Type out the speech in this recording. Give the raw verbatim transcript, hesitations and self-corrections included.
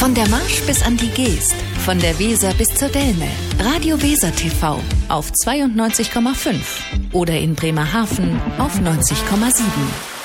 Von der Marsch bis an die Geest, von der Weser bis zur Delme. Radio Weser T V auf zweiundneunzig Komma fünf oder in Bremerhaven auf neunzig Komma sieben.